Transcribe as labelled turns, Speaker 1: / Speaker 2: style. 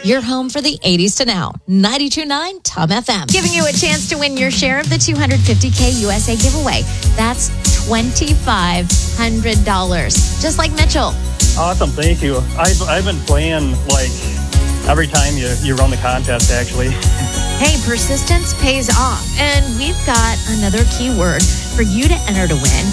Speaker 1: your home for the 80s to now. 92.9 Tom FM. Giving you a chance to win your share of the $250K USA giveaway. That's $2,500. Just like Mitchell.
Speaker 2: Awesome, thank you. I've been playing like every time you run the contest, actually.
Speaker 1: Hey, persistence pays off. And we've got another keyword for you to enter to win.